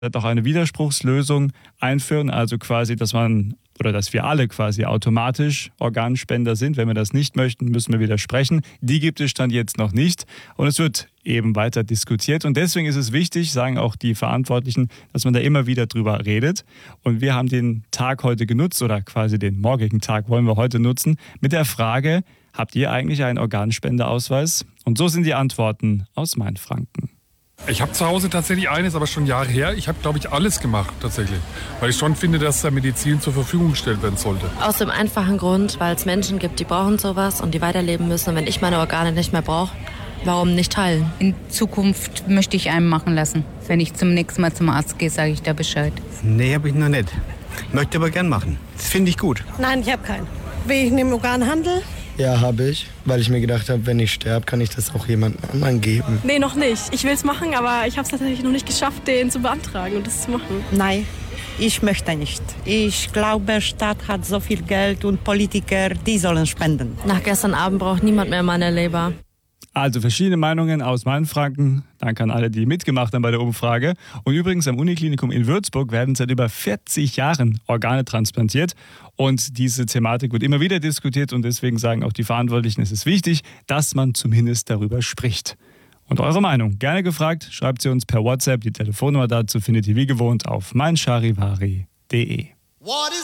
auch eine Widerspruchslösung einführen, also quasi, dass wir alle quasi automatisch Organspender sind. Wenn wir das nicht möchten, müssen wir widersprechen. Die gibt es Stand jetzt noch nicht und es wird eben weiter diskutiert und deswegen ist es wichtig, sagen auch die Verantwortlichen, dass man da immer wieder drüber redet und wir haben den Tag heute genutzt oder quasi den morgigen Tag wollen wir heute nutzen mit der Frage, habt ihr eigentlich einen Organspendeausweis? Und so sind die Antworten aus Mainfranken. Ich habe zu Hause tatsächlich eines, aber schon Jahre her. Ich habe, glaube ich, alles gemacht tatsächlich. Weil ich schon finde, dass da Medizin zur Verfügung gestellt werden sollte. Aus dem einfachen Grund, weil es Menschen gibt, die brauchen sowas und die weiterleben müssen. Und wenn ich meine Organe nicht mehr brauche, warum nicht teilen? In Zukunft möchte ich einen machen lassen. Wenn ich zum nächsten Mal zum Arzt gehe, sage ich da Bescheid. Nee, habe ich noch nicht. Möchte aber gern machen. Das finde ich gut. Nein, ich habe keinen. Wegen dem Organhandel? Ja, habe ich, weil ich mir gedacht habe, wenn ich sterbe, kann ich das auch jemandem anderen geben. Nee, noch nicht. Ich will es machen, aber ich habe es tatsächlich noch nicht geschafft, den zu beantragen und das zu machen. Nein, ich möchte nicht. Ich glaube, Staat hat so viel Geld und Politiker, die sollen spenden. Nach gestern Abend braucht niemand mehr meine Leber. Also verschiedene Meinungen aus Mainfranken. Danke an alle, die mitgemacht haben bei der Umfrage. Und übrigens am Uniklinikum in Würzburg werden seit über 40 Jahren Organe transplantiert. Und diese Thematik wird immer wieder diskutiert und deswegen sagen auch die Verantwortlichen, es ist wichtig, dass man zumindest darüber spricht. Und eure Meinung gerne gefragt, schreibt sie uns per WhatsApp. Die Telefonnummer dazu findet ihr wie gewohnt auf meincharivari.de.